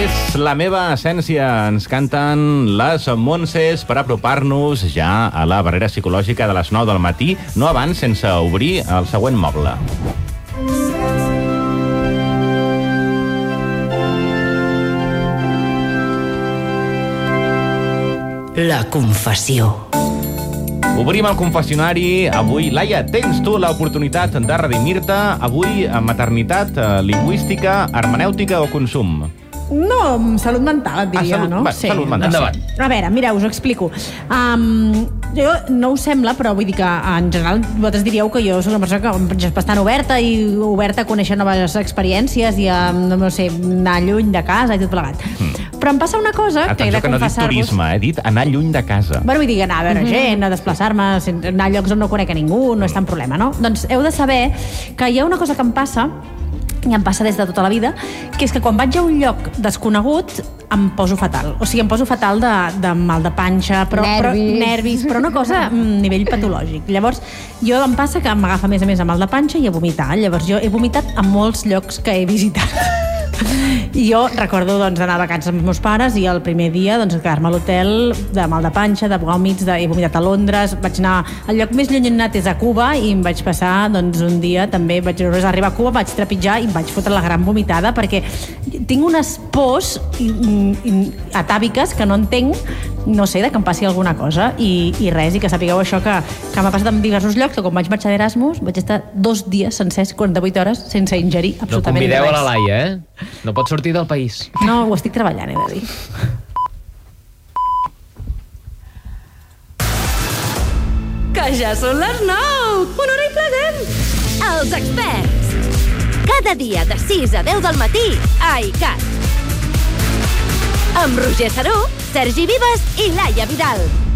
És la meva essència. Ens canten les Montses per apropar-nos ja a la barrera psicològica de les 9 del matí, no abans sense obrir el següent moble. La confessió. Obrim el confessionari. Avui, Laia, tens tu l'oportunitat de redimir-te. Avui, maternitat, lingüística, hermenèutica o consum? No, salut mental, et diria, no? Sí. Salut mental. Endavant. A veure, mireu, us ho explico. Jo no us sembla, però vull dir que en general vosaltres diríeu que jo soc una persona que és bastant oberta i oberta a conèixer noves experiències i a, no sé, anar lluny de casa i tot plegat. Però em passa una cosa que he de Atenció que no he dit confessar-vos. turisme, he dit anar lluny de casa. Bueno, vull dir anar a veure gent, a desplaçar-me, anar a llocs on no conec a ningú, no és tant problema, no? Doncs heu de saber que hi ha una cosa que em passa, i em passa des de tota la vida, que és que quan vaig a un lloc desconegut em poso fatal. O sigui, em poso fatal de mal de panxa, nervis, però una cosa a nivell patològic. Llavors, jo em passa que m'agafa a més mal de panxa i a vomitar. Llavors, jo he vomitat a molts llocs que he visitat. I jo recordo d'anar a vacances amb els meus pares i el primer dia quedar-me a l'hotel de mal de panxa, de vòmits, he vomitat a Londres, vaig anar al lloc més lluny anat és a Cuba i em vaig passar un dia també, vaig arribar a Cuba, vaig trepitjar i em vaig fotre la gran vomitada perquè tinc unes pors atàviques que no entenc, no sé, que em passi alguna cosa i res, i que sapigueu això que m'ha passat en diversos llocs, que quan vaig marxar d'Erasmus vaig estar 2 dies sencers, 48 hores sense ingerir No absolutament convideu res. a la Laia, No pot sortir del país. No, ho estic treballant, he de dir. Que ja són les 9! Una hora i present! Els experts. Cada dia de 6 a 10 del matí a ICAT. Amb Roger Saró, Sergi Vives i Laia Vidal.